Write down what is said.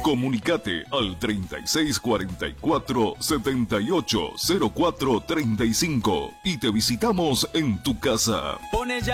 Comunicate al 3644-780435 y te visitamos en tu casa. Pone ya